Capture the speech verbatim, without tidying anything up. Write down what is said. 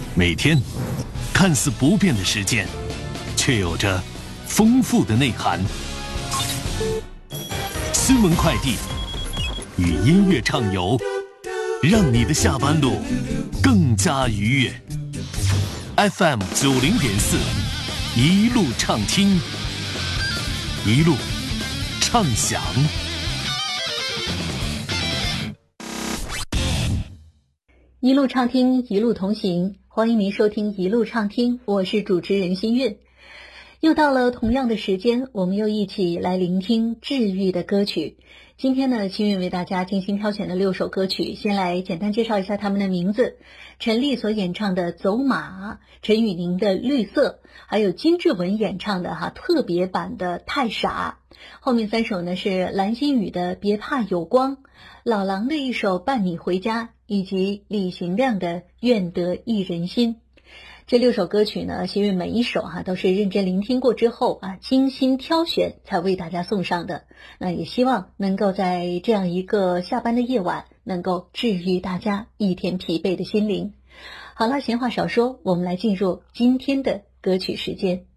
每天看似不变的时间，却有着丰富的内涵。新闻快递与音乐畅游，让你的下班路更加愉悦。F M 九零点四，一路畅听，一路畅享。 一路畅听，一路同行，欢迎您收听一路畅听，我是主持人心韵。又到了同样的时间，我们又一起来聆听治愈的歌曲。今天呢，心韵为大家精心挑选了六首歌曲，先来简单介绍一下他们的名字。陈粒所演唱的《走马》，陈雨宁的《绿色》，还有金志文演唱的哈特别版的《太傻》。后面三首呢是蓝心宇的《别怕有光》，老狼的一首《伴你回家》，以及李行亮的《愿得一人心》。这六首歌曲呢，心韵每一首哈、啊、都是认真聆听过之后啊，精心挑选才为大家送上的。那也希望能够在这样一个下班的夜晚，能够治愈大家一天疲惫的心灵。好了，闲话少说，我们来进入今天的歌曲时间。